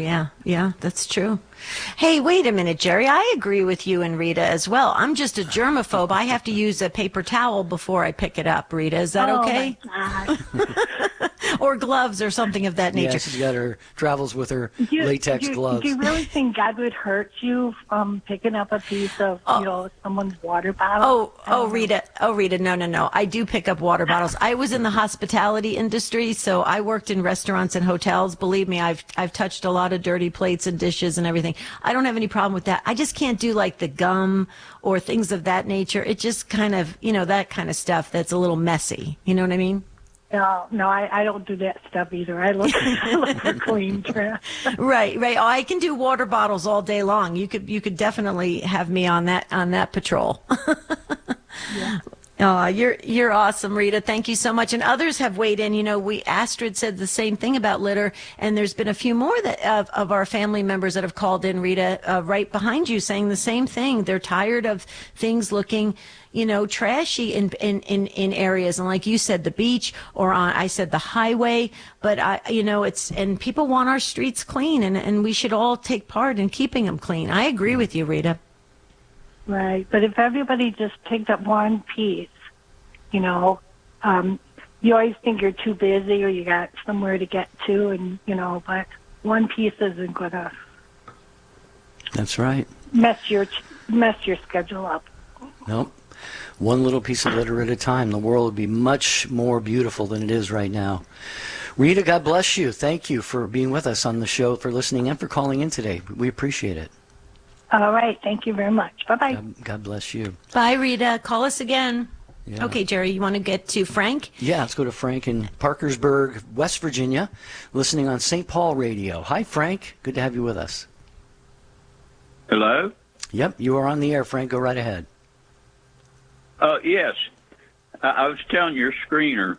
yeah. Yeah, that's true. Hey, wait a minute, Jerry. I agree with you and Rita as well. I'm just a germaphobe. I have to use a paper towel before I pick it up, Rita. Is that okay? Oh, my God. Or gloves or something of that nature. Yeah, she's got her travels with her latex gloves. Do you really think God would hurt you from picking up a piece of, someone's water bottle? Rita, no. I do pick up water bottles. I was in the hospitality industry, so I worked in restaurants and hotels. Believe me, I've touched a lot of dirty plates and dishes and everything. I don't have any problem with that. I just can't do like the gum or things of that nature. It just kind of, that kind of stuff that's a little messy. You know what I mean? No, I don't do that stuff either. I look for clean trash. Right. Oh, I can do water bottles all day long. You could definitely have me on that patrol. Yeah. Oh, you're awesome, Rita. Thank you so much. And others have weighed in. Astrid said the same thing about litter, and there's been a few more of our family members that have called in, Rita, right behind you, saying the same thing. They're tired of things looking, trashy in areas, and like you said, the beach, or I said the highway. But and people want our streets clean, and we should all take part in keeping them clean. I agree with you, Rita. Right, but if everybody just picked up one piece, you always think you're too busy or you got somewhere to get to, and but one piece isn't gonna. That's right. Mess your schedule up. Nope. One little piece of litter at a time. The world would be much more beautiful than it is right now. Rita, God bless you. Thank you for being with us on the show, for listening, and for calling in today. We appreciate it. All right. Thank you very much. Bye-bye. God bless you. Bye, Rita. Call us again. Yeah. Okay, Jerry, you want to get to Frank? Yeah, let's go to Frank in Parkersburg, West Virginia, listening on St. Paul Radio. Hi, Frank. Good to have you with us. Hello? Yep, you are on the air, Frank. Go right ahead. Yes. I was telling your screener,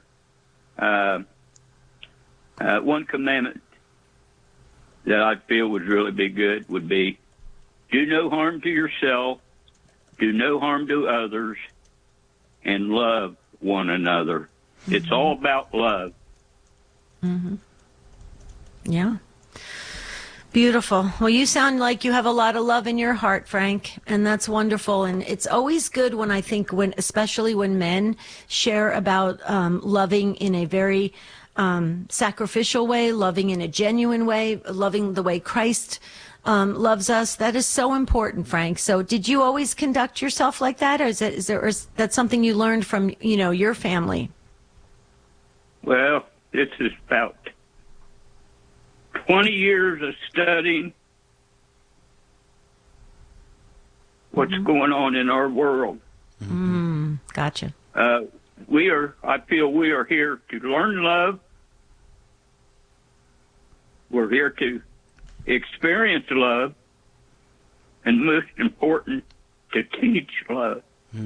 one commandment that I feel would really be good would be, do no harm to yourself, do no harm to others, and love one another. Mm-hmm. It's all about love. Mm-hmm. Yeah. Beautiful. Well, you sound like you have a lot of love in your heart, Frank, and that's wonderful. And it's always good especially when men share about loving in a very sacrificial way, loving in a genuine way, loving the way Christ loves us. That is so important, Frank. So did you always conduct yourself like that, or is that something you learned from, your family? Well, this is about 20 years of studying what's going on in our world. Gotcha. I feel we are here to learn love. We're here to experience love, and most important, to teach love.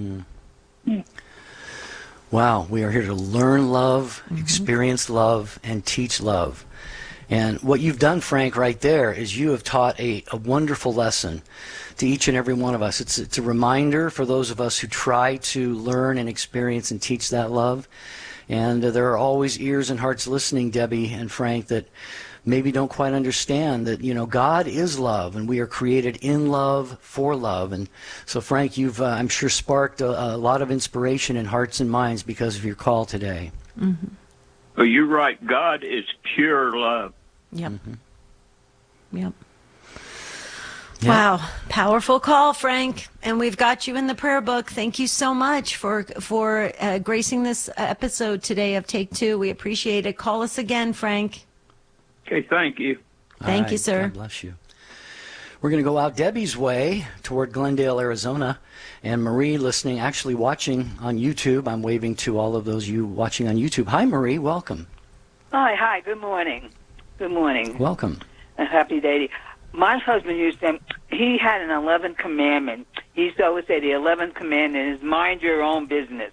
Wow, we are here to learn love, experience love, and teach love. And what you've done, Frank, right there is you have taught a wonderful lesson to each and every one of us. It's a reminder for those of us who try to learn and experience and teach that love. And there are always ears and hearts listening, Debbie and Frank, that maybe don't quite understand that, God is love, and we are created in love for love. And so, Frank, you've, I'm sure, sparked a lot of inspiration in hearts and minds because of your call today. Mm-hmm. Well, you're right. God is pure love. Yep. Yep. Wow. Powerful call, Frank. And we've got you in the prayer book. Thank you so much for gracing this episode today of Take Two. We appreciate it. Call us again, Frank. Okay, thank you. Thank you, sir. God bless you. We're going to go out Debbie's way toward Glendale, Arizona. And Marie listening, actually watching on YouTube. I'm waving to all of those you watching on YouTube. Hi, Marie. Welcome. Hi. Good morning. Good morning. Welcome. A happy day. My husband he had an 11th commandment. He used to always say the 11th commandment is mind your own business.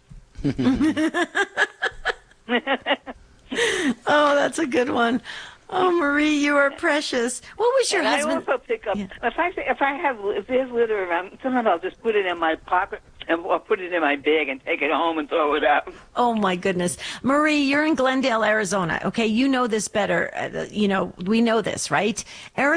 Oh, that's a good one. Oh, Marie, you are precious. What was your husband? I also pick up, if there's litter around, sometimes I'll just put it in my pocket or put it in my bag and take it home and throw it out. Oh, my goodness. Marie, you're in Glendale, Arizona. Okay, you know this better. We know this, right?